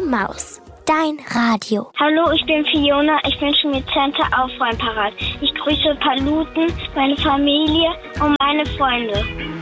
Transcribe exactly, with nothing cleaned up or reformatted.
Maus, dein Radio. Hallo, ich bin Fiona. Ich wünsche mir Center Aufräumparat. Ich grüße Paluten, meine Familie und meine Freunde.